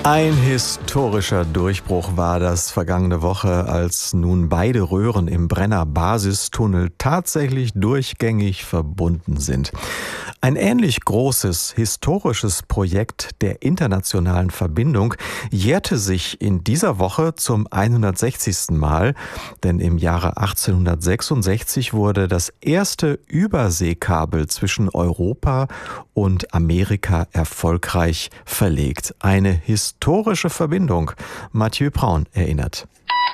Ein historischer Durchbruch war das vergangene Woche, als nun beide Röhren im Brenner-Basistunnel tatsächlich durchgängig verbunden sind. Ein ähnlich großes historisches Projekt der internationalen Verbindung jährte sich in dieser Woche zum 160. Mal, denn im Jahre 1866 wurde das erste Überseekabel zwischen Europa und Amerika erfolgreich verlegt. Eine historische Verbindung. Mathieu Braun erinnert.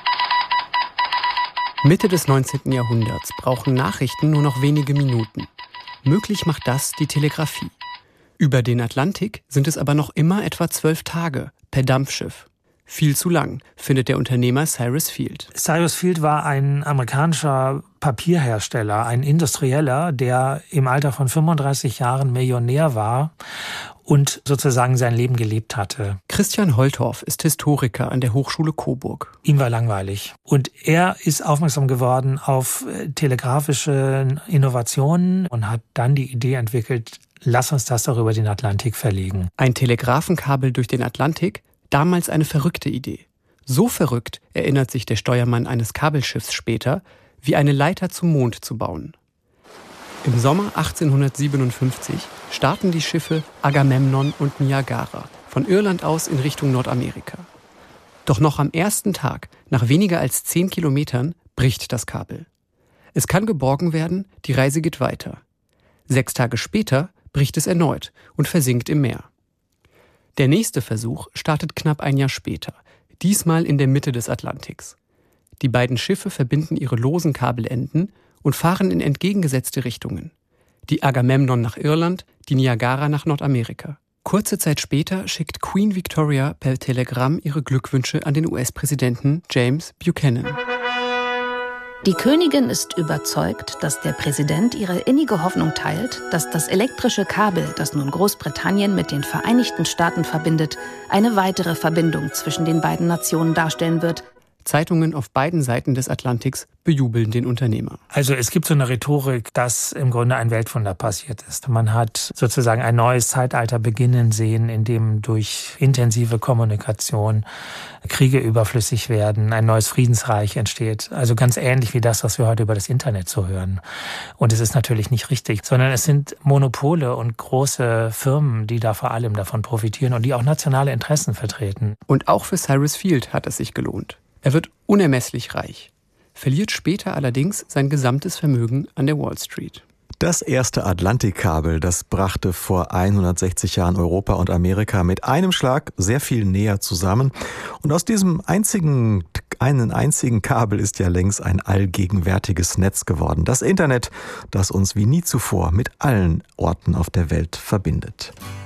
Mitte des 19. Jahrhunderts brauchen Nachrichten nur noch wenige Minuten. Möglich macht das die Telegrafie. Über den Atlantik sind es aber noch immer etwa 12 Tage per Dampfschiff. Viel zu lang, findet der Unternehmer Cyrus Field. Cyrus Field war ein amerikanischer Papierhersteller, ein Industrieller, der im Alter von 35 Jahren Millionär war und sozusagen sein Leben gelebt hatte. Christian Holtorf ist Historiker an der Hochschule Coburg. Ihm war langweilig. Und er ist aufmerksam geworden auf telegrafische Innovationen und hat dann die Idee entwickelt, lass uns das doch über den Atlantik verlegen. Ein Telegrafenkabel durch den Atlantik? Damals eine verrückte Idee. So verrückt, erinnert sich der Steuermann eines Kabelschiffs später, wie eine Leiter zum Mond zu bauen. Im Sommer 1857 starten die Schiffe Agamemnon und Niagara von Irland aus in Richtung Nordamerika. Doch noch am ersten Tag, nach weniger als 10 Kilometern, bricht das Kabel. Es kann geborgen werden, die Reise geht weiter. 6 Tage später bricht es erneut und versinkt im Meer. Der nächste Versuch startet knapp ein Jahr später, diesmal in der Mitte des Atlantiks. Die beiden Schiffe verbinden ihre losen Kabelenden und fahren in entgegengesetzte Richtungen. Die Agamemnon nach Irland, die Niagara nach Nordamerika. Kurze Zeit später schickt Queen Victoria per Telegramm ihre Glückwünsche an den US-Präsidenten James Buchanan. Die Königin ist überzeugt, dass der Präsident ihre innige Hoffnung teilt, dass das elektrische Kabel, das nun Großbritannien mit den Vereinigten Staaten verbindet, eine weitere Verbindung zwischen den beiden Nationen darstellen wird. Zeitungen auf beiden Seiten des Atlantiks bejubeln den Unternehmer. Also es gibt so eine Rhetorik, dass im Grunde ein Weltwunder passiert ist. Man hat sozusagen ein neues Zeitalter beginnen sehen, in dem durch intensive Kommunikation Kriege überflüssig werden, ein neues Friedensreich entsteht. Also ganz ähnlich wie das, was wir heute über das Internet so hören. Und es ist natürlich nicht richtig, sondern es sind Monopole und große Firmen, die da vor allem davon profitieren und die auch nationale Interessen vertreten. Und auch für Cyrus Field hat es sich gelohnt. Er wird unermesslich reich, verliert später allerdings sein gesamtes Vermögen an der Wall Street. Das erste Atlantikkabel, das brachte vor 160 Jahren Europa und Amerika mit einem Schlag sehr viel näher zusammen. Und aus diesem einen einzigen Kabel ist ja längst ein allgegenwärtiges Netz geworden. Das Internet, das uns wie nie zuvor mit allen Orten auf der Welt verbindet.